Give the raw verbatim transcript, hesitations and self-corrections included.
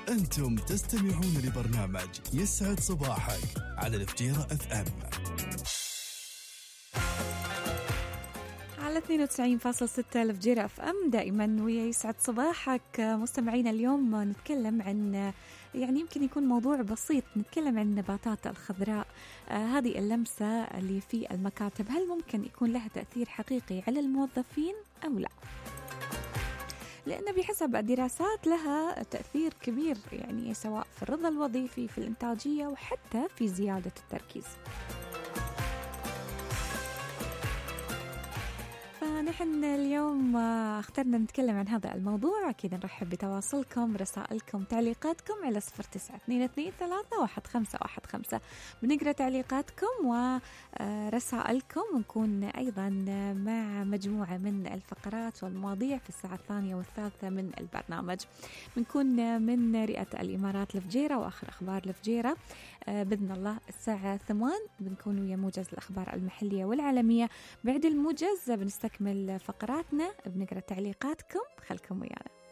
أنتم تستمعون لبرنامج يسعد صباحك على الفجيرة اف ام على اثنين وتسعين فاصلة ستة الفجيرة اف ام. دائما ويا يسعد صباحك مستمعينا. اليوم نتكلم عن يعني يمكن يكون موضوع بسيط، نتكلم عن النباتات الخضراء. آه هذه اللمسة اللي في المكاتب هل ممكن يكون لها تأثير حقيقي على الموظفين أو لا؟ لأن بحسب الدراسات لها تأثير كبير، يعني سواء في الرضا الوظيفي، في الإنتاجية، وحتى في زيادة التركيز. فنحن اليوم اخترنا نتكلم عن هذا الموضوع. أكيد نرحب بتواصلكم، رسائلكم، تعليقاتكم على صفر تسعة اثنين اثنين ثلاثة واحد خمسة واحد خمسة. بنقرأ تعليقاتكم ورسائلكم، ونكون أيضا مع مجموعة من الفقرات والمواضيع في الساعة الثانية والثالثة من البرنامج. بنكون من رئة الإمارات الفجيرة وآخر أخبار الفجيرة بإذن الله الساعة ثمان. بنكون ويا موجز الأخبار المحلية والعالمية. بعد الموجز بنستكمل فقراتنا، بنقرأ تعليقاتكم، خلكم ويانا.